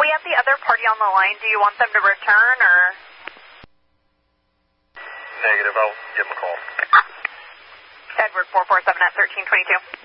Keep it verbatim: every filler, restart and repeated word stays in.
We have the other party on the line. Do you want them to return, or? Negative. I'll give them a call. Edward four four seven at thirteen twenty-two.